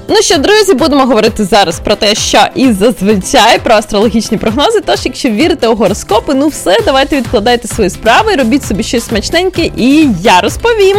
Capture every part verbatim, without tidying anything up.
Ну що, друзі, будемо говорити зараз про те, що і зазвичай про астрологічні прогнози. Тож, якщо вірите у гороскопи, ну все, давайте відкладайте свої справи, робіть собі щось смачненьке і я розповім.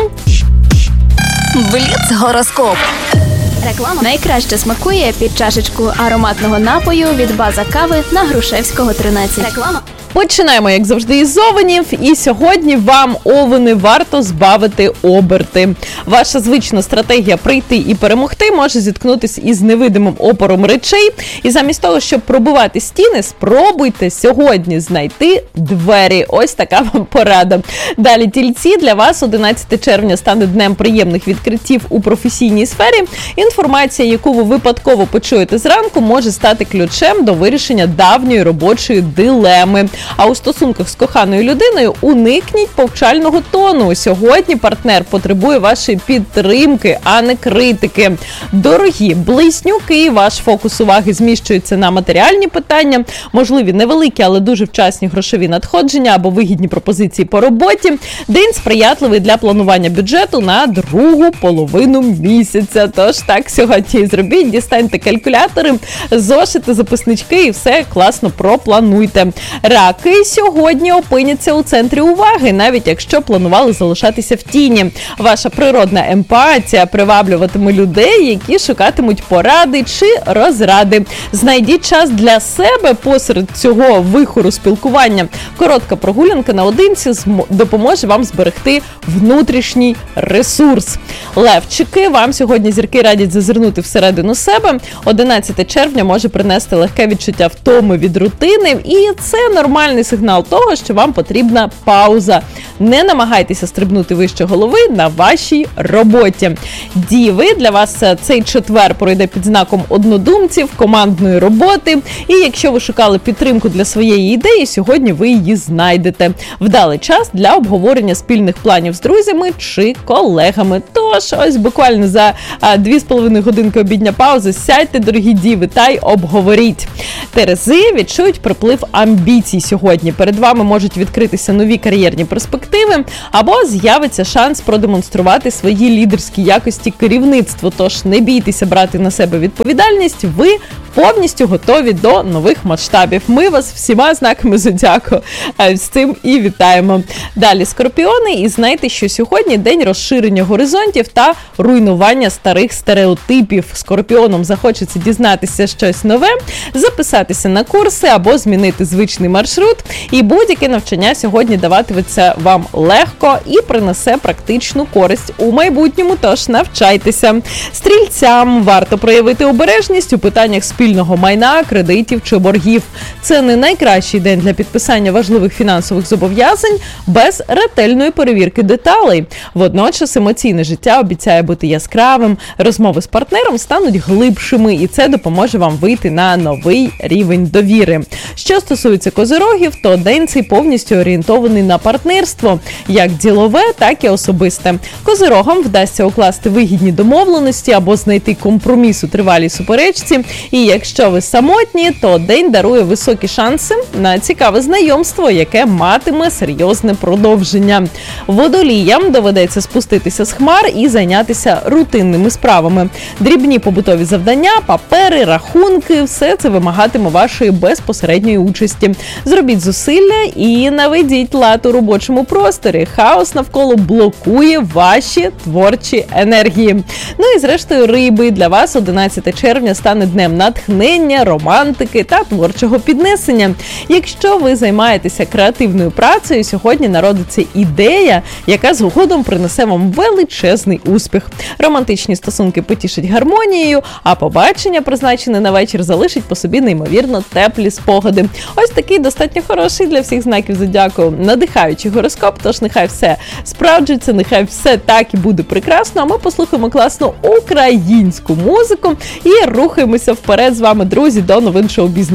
Бліц-гороскоп. Реклама найкраще смакує під чашечку ароматного напою від База Кави на Грушевського, тринадцять. Реклама. Починаємо, як завжди, із овенів. І сьогодні вам, овени, варто збавити оберти. Ваша звична стратегія прийти і перемогти може зіткнутися із невидимим опором речей. І замість того, щоб пробивати стіни, спробуйте сьогодні знайти двері. Ось така вам порада. Далі, тільці, для вас одинадцяте червня стане днем приємних відкриттів у професійній сфері. Інформація, яку ви випадково почуєте зранку, може стати ключем до вирішення давньої робочої дилеми. А у стосунках з коханою людиною уникніть повчального тону. Сьогодні партнер потребує вашої підтримки, а не критики. Дорогі близнюки, ваш фокус уваги зміщується на матеріальні питання, можливі невеликі, але дуже вчасні грошові надходження або вигідні пропозиції по роботі. День сприятливий для планування бюджету на другу половину місяця. Тож так сьогодні і зробіть, дістаньте калькулятори, зошити, записнички і все класно проплануйте. Раки сьогодні опиняться у центрі уваги, навіть якщо планували залишатися в тіні. Ваша природна емпатія приваблюватиме людей, які шукатимуть поради чи розради. Знайдіть час для себе посеред цього вихору спілкування. Коротка прогулянка наодинці допоможе вам зберегти внутрішній ресурс. Левчики, вам сьогодні зірки радять зазирнути всередину себе. одинадцяте червня може принести легке відчуття втоми від рутини, і це нормальний сигнал того, що вам потрібна пауза. Не намагайтеся стрибнути вище голови на вашій роботі. Діви, для вас цей четвер пройде під знаком однодумців, командної роботи. І якщо ви шукали підтримку для своєї ідеї, сьогодні ви її знайдете. Вдалий час для обговорення спільних планів з друзями чи колегами. Тож, ось буквально за дві з половиною годинки обідня паузи сядьте, дорогі діви, та й обговоріть. Терези відчують приплив амбіцій сьогодні. Перед вами можуть відкритися нові кар'єрні перспективи або з'явиться шанс продемонструвати свої лідерські якості керівництву. Тож не бійтеся брати на себе відповідальність, ви повністю готові до нових масштабів. Ми вас всіма знаками зодіаку з цим і вітаємо. Далі скорпіони, і знайте, що сьогодні день розширення горизонтів та руйнування старих стереотипів. Скорпіонам захочеться дізнатися щось нове, записатися на курси або змінити звичний маршрут. І будь-яке навчання сьогодні даватиметься вам легко і принесе практичну користь у майбутньому, тож навчайтеся. Стрільцям варто проявити обережність у питаннях спільного майна, кредитів чи боргів. Це не найкращий день для підписання важливих фінансових зобов'язань без ретельної перевірки деталей. Водночас емоційне життя обіцяє бути яскравим, розмови з партнером стануть глибшими, і це допоможе вам вийти на новий рівень довіри. Що стосується козирогів, то день цей повністю орієнтований на партнерство, як ділове, так і особисте. Козирогам вдасться укласти вигідні домовленості або знайти компроміс у тривалій суперечці. І якщо ви самотні, то день дарує високі шанси на цікаве знайомство, яке матиме серйозне продовження. Водоліям доведеться спуститися з хмар і зайнятися рутинними справами. Дрібні побутові завдання, папери, рахунки – все це вимагатиме вашої безпосередньої участі. Зробіть зусилля і наведіть лад у робочому просторі. Хаос навколо блокує ваші творчі енергії. Ну і зрештою, риби, для вас одинадцяте червня стане днем натхнення, романтики та творчого піднесення. Якщо ви займаєтеся креативною працею, сьогодні народиться ідея, яка згодом принесе вам величезний успіх. Романтичні стосунки потішать гармонією, а побачення, призначене на вечір, залишить по собі неймовірно теплі спогади. Ось такий достатньо хороший для всіх знаків зодіаку надихаючий гороскоп, тож нехай все справджується, нехай все так і буде прекрасно, а ми послухаємо класну українську музику і рухаємося вперед з вами, друзі, до новин шоу-бізнесу.